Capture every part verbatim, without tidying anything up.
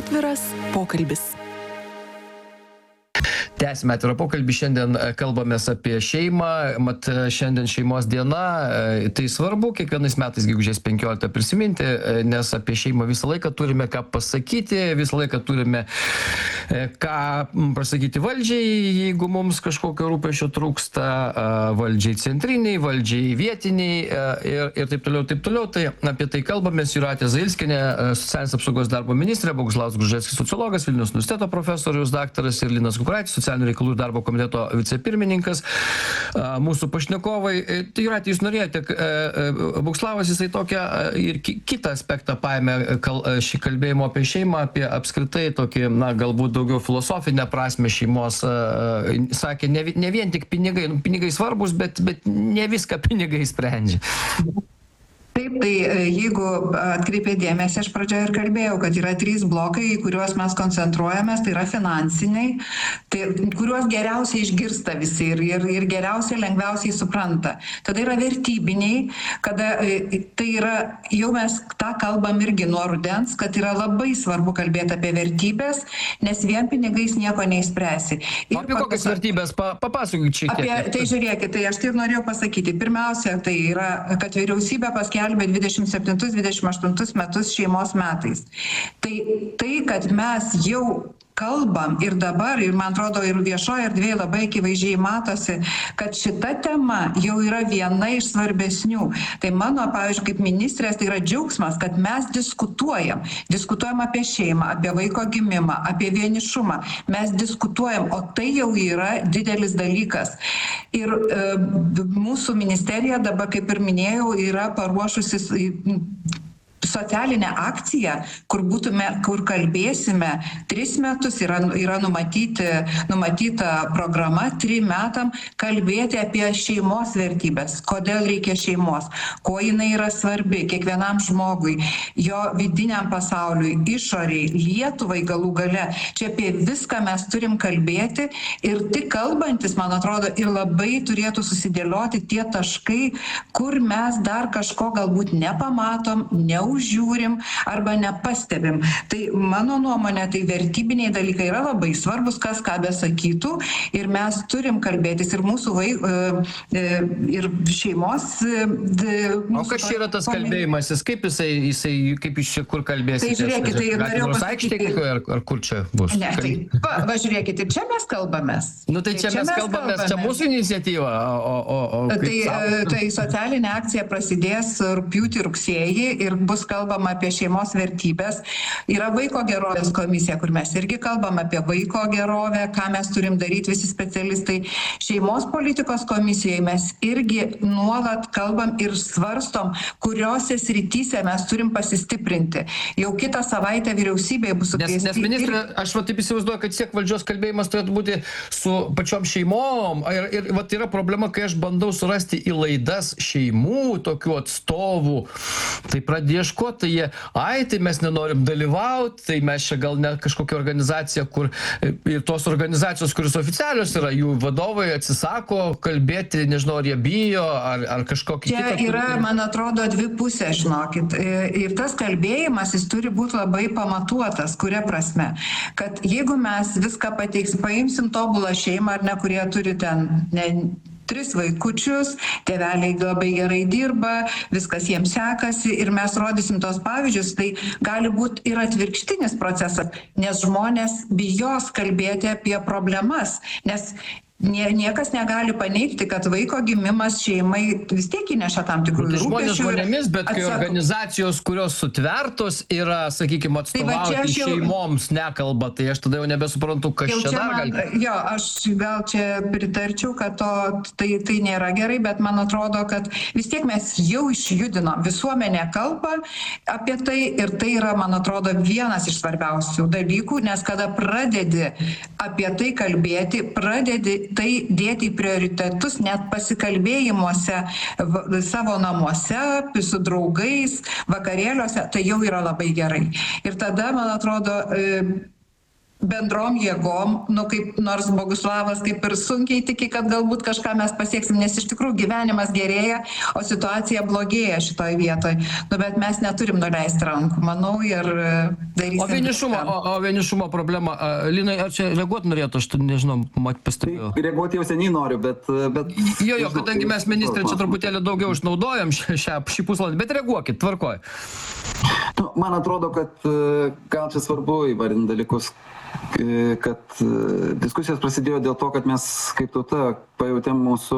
Atviras pokalbis. Tęsime atvirą pokalbį, šiandien kalbamės apie šeimą, mat šiandien šeimos diena, tai svarbu kiekvienais metais gegužės penkioliktą prisiminti, nes apie šeimą visą laiką turime ką pasakyti, visą laiką turime ką pasakyti valdžiai, jeigu mums kažkokio rūpesčio trūksta, valdžiai centriniai, valdžiai vietiniai ir, ir taip toliau, taip toliau. Tai apie tai kalbamės. Jūratė Zailskienė, socialinės apsaugos darbo ministrė, Boguslaus Gruževskis, sociologas, Vilniaus universiteto profesorius, daktaras ir Linas Kukuraitis, socialinių reikalų ir darbo komiteto vicepirmininkas. Mūsų pašnekovai. Tai Jūratė, jūs norėjote, Boguslavas jisai tokią ir kitą aspektą paėmė šį kalbėjimo apie šeimą, apie apskritai tokį, na, galbūt daugiau filosofinę prasme šeimos. Sakė, ne, ne vien tik pinigai, nu, pinigai svarbus, bet, bet ne viską pinigai sprendžia. Taip, tai jeigu atkreipė dėmesį, aš pradžioje ir kalbėjau, kad yra trys blokai, į kuriuos mes koncentruojamės, tai yra finansiniai, tai, kuriuos geriausiai išgirsta visi ir, ir, ir geriausiai lengviausiai supranta. Tada yra vertybiniai, kada tai yra, jau mes tą kalbam irgi nuo rudens, kad yra labai svarbu kalbėti apie vertybės, nes vien pinigais nieko neįspręsi. Ir apie kokias vertybės? Pa, papasakok čia. Apie, tai žiūrėkit, tai aš tai norėjau pasakyti. Pirmiausia, tai yra, kad vyriausybė paskelbė dvidešimt septintus dvidešimt aštuntus metus šeimos metais. Tai, tai, kad mes jau kalbam ir dabar, ir man atrodo, ir viešoje erdvėje labai akivaizdžiai matosi, kad šita tema jau yra viena iš svarbesnių. Tai mano, pavyzdžiui, kaip ministrės, tai yra džiaugsmas, kad mes diskutuojam. Diskutuojam apie šeimą, apie vaiko gimimą, apie vienišumą. Mes diskutuojam, o tai jau yra didelis dalykas. Ir e, mūsų ministerija dabar, kaip ir minėjau, yra paruošusi socialinę akciją, kur būtume, kur kalbėsime tris metus, yra, yra numatyti, numatyta programa trim metam kalbėti apie šeimos vertybės, kodėl reikia šeimos, ko jinai yra svarbi kiekvienam žmogui, jo vidiniam pasauliui, išoriai, Lietuvai galų gale. Čia apie viską mes turim kalbėti ir tik kalbantis, man atrodo, ir labai turėtų susidėlioti tie taškai, kur mes dar kažko galbūt nepamatom, neužžiūrim, žiūrim arba nepastebim. Tai mano nuomonė, tai vertybiniai dalykai yra labai svarbus, kas ką besakytų, ir mes turim kalbėtis ir mūsų vaikų, ir šeimos. O kas čia yra tas kalbėjimasis? Kaip jisai, jisai kaip jūs čia kur kalbėsite? Tai žiūrėkite, tai norėjau pasakyti. Ar, ar kur čia bus? Ne, tai, va, va, žiūrėkite, čia mes kalbamės. Nu tai čia, čia mes kalbamės, čia mūsų iniciatyva. O, o, o, tai, tai socialinė akcija prasidės rugpjūtį, rugsėjį ir bus kalbama apie šeimos vertybės. Yra vaiko gerovės komisija, kur mes irgi kalbam apie vaiko gerovę, ką mes turim daryti visi specialistai. Šeimos politikos komisijoje mes irgi nuolat kalbam ir svarstom, kuriuose srityse mes turim pasistiprinti. Jau kitą savaitę vyriausybėje bus sukviesti. Nes, nes ministrė, aš va taip įsivaizduoju, kad siek valdžios kalbėjimas turėtų būti su pačiom šeimom. Ir, ir va yra problema, kai aš bandau surasti į laidas šeimų tokių atstovų, tai pradėš ko, tai jie, ai, tai mes nenorim dalyvauti, tai mes čia gal ne kažkokia organizacija, kur ir tos organizacijos, kuris oficialios yra, jų vadovai atsisako kalbėti, nežinau, ar jie bijo, ar, ar kažkokį kitą. Čia yra, kur... man atrodo, dvi pusės, žinokit. Ir tas kalbėjimas, jis turi būti labai pamatuotas, kuria prasme. Kad jeigu mes viską pateiksim, paimsim tobulą šeimą, ar ne, kurie turi ten... Ne, tris vaikučius, tėveliai labai gerai dirba, viskas jiems sekasi ir mes rodysim tos pavyzdžius, tai gali būti ir atvirkštinis procesas, nes žmonės bijos kalbėti apie problemas, nes Nie, niekas negali paneigti, kad vaiko gimimas šeimai vis tiek įneša tam tikrų rūpesčių. Žmonės žmonėmis, bet kai organizacijos, kurios sutvertos yra, sakykime, atstovauti tai jau... šeimoms nekalba, tai aš tada jau nebesuprantu, kas čia, čia dar man, gali. Jo, aš gal čia pritarčiau, kad to, tai, tai nėra gerai, bet man atrodo, kad vis tiek mes jau išjudinom, visuomenė kalba apie tai ir tai yra, man atrodo, vienas iš svarbiausių dalykų, nes kada pradedi apie tai kalbėti, pradedi tai dėti į prioritetus net pasikalbėjimuose savo namuose, su draugais, vakarėliuose, tai jau yra labai gerai. Ir tada, man atrodo, bendrom jėgom, nu kaip nors Boguslavas kaip ir sunkiai tiki, kad galbūt kažką mes pasieksim, nes iš tikrųjų gyvenimas gerėja, o situacija blogėja šitoj vietoje. Nu, bet mes neturim nuleisti rankų, manau, ir darysim. O vienišumo, o, o vienišumo problema, Linai, ar čia reaguoti norėtų, aš nežinau, mat pastebėjau. Tai reaguoti jau seniai noriu, bet... bet jo, jo, kadangi mes ministrė čia truputėlį daugiau išnaudojam šią, šį pusvalandį, bet reaguokit, tvarkoj. Nu, man atrodo, kad gal čia svarbu įvardinti dalykus, kad diskusijos prasidėjo dėl to, kad mes kaip tauta pajutėm mūsų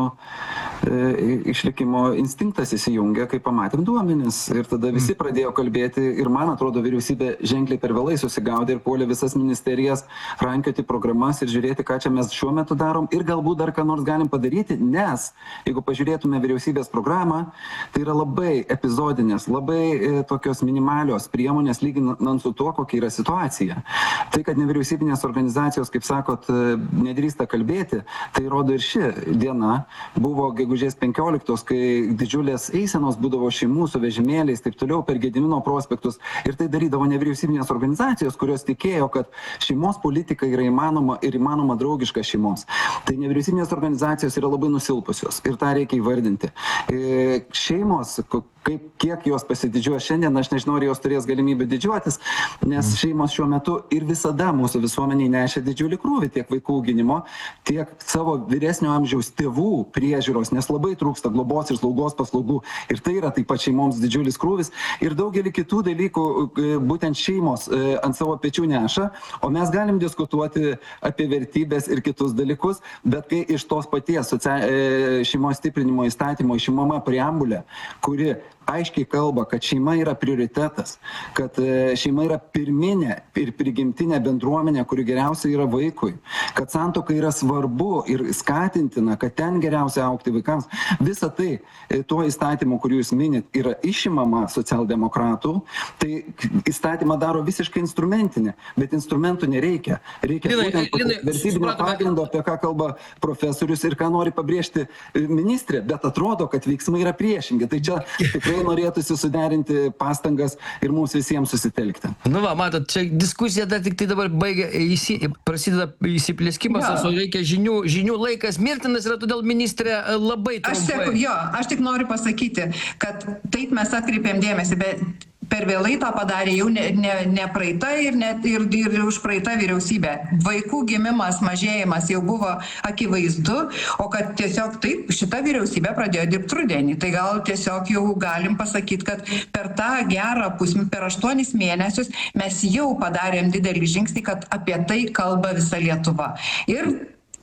e, išlikimo instinktas įsijungia, kai pamatėm duomenis. Ir tada visi pradėjo kalbėti ir man atrodo vyriausybė ženkliai per vėlai susigaudė ir puolė visas ministerijas, rankioti programas ir žiūrėti, ką čia mes šiuo metu darom ir galbūt dar ką nors galim padaryti, nes jeigu pažiūrėtume vyriausybės programą, tai yra labai epizodinės, labai e, tokios minimalios priemonės lyginant su tuo, kokia yra situacija. Tai, kad nevyriausybinės organizacijos, kaip sakot, nedrįsta kalbėti, tai rodo ir ši diena. Buvo gegužės penkioliktos, kai didžiulės eisenos būdavo šeimų su vežimėliais, taip toliau per Gedimino prospektus. Ir tai darydavo nevyriausybinės organizacijos, kurios tikėjo, kad šeimos politika yra įmanoma ir įmanoma draugiška šeimos. Tai nevyriausybinės organizacijos yra labai nusilpusios ir tą reikia įvardinti. E, šeimos, kaip, kiek jos pasididžiuoja šiandien, aš nežinau, ar jos turės galimybę didžiuotis, nes šeimos šiuo metu ir visada mūsų visuomeniai nešia didžiulį krūvį tiek vaikų auginimo, tiek savo vyresnio amžiaus tėvų priežiūros, nes labai trūksta globos ir slaugos paslaugų ir tai yra taip pat šeimoms didžiulis krūvis ir daugelį kitų dalykų būtent šeimos ant savo pečių neša, o mes galim diskutuoti apie vertybės ir kitus dalykus, bet kai iš tos paties socia... šeimos stiprinimo įstatymo išimama preambulė, kuri aiškiai kalba, kad šeima yra prioritetas, kad šeima yra pirminė ir prigimtinė bendruomenė, kuri geriausia yra vaikui, kad santuoka yra svarbu ir skatintina, kad ten geriausia augti vaikams. Visa tai, tuo įstatymu, kurį jūs minit, yra išimama socialdemokratų, tai įstatymą daro visiškai instrumentinė, bet instrumentų nereikia. Reikia Linai, būtent Linai, vertybinio pagrindo, apie ką kalba profesorius ir ką nori pabrėžti ministrė, bet atrodo, kad veiksmai yra priešingi. Tai čia tikrai norėtųsi suderinti pastangas ir mums visiems susitelkti. Nu va, matot, čia diskusija dar tik tai dabar baigia, įsi, prasideda įsiplėskimas, ja. O reikia žinių, žinių laikas mirtinas yra, todėl ministrė labai trumpai. Aš, seku, jo, aš tik noriu pasakyti, kad taip mes atkreipėm dėmesį, bet per vėlai tą padarė jau ne, ne, ne praeita ir, ne, ir, ir už praeitą vyriausybę. Vaikų gimimas, mažėjimas jau buvo akivaizdu, o kad tiesiog taip šita vyriausybė pradėjo dirbti rudenį. Tai gal tiesiog jau galim pasakyti, kad per tą gerą pusmetį, per aštuonis mėnesius mes jau padarėm didelį žingsnį, kad apie tai kalba visa Lietuva. Ir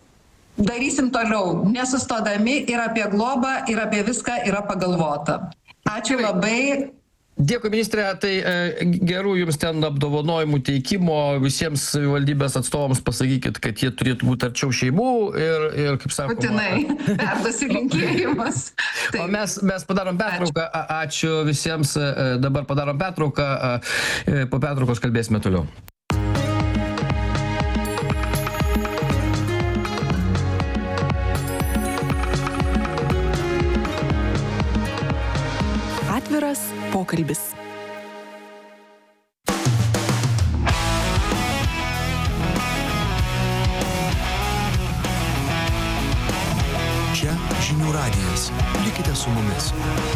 darysim toliau, nesustodami ir apie globą, ir apie viską yra pagalvota. Ačiū labai. Dėkui, ministrė, tai e, gerų jums ten apdovanojimų teikimo, visiems savivaldybės atstovams pasakykit, kad jie turėtų būti arčiau šeimų ir, ir kaip sakoma... Putinai, perduosiu linkėjimus. O mes, mes padarom pertrauką, ačiū. ačiū visiems, dabar padarom pertrauką, po pertraukos kalbėsime toliau. Atviras pokalbis. Čia žinių radijas. Likite su mumis.